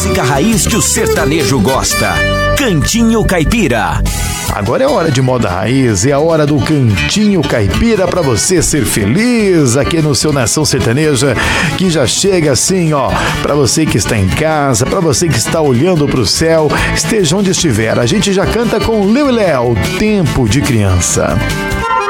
música raiz que o sertanejo gosta. Cantinho Caipira. Agora é hora de moda raiz, é a hora do Cantinho Caipira para você ser feliz aqui no seu Nação Sertaneja, que já chega assim, ó, para você que está em casa, para você que está olhando para o céu, esteja onde estiver. A gente já canta com Léo e Léo, Tempo de Criança.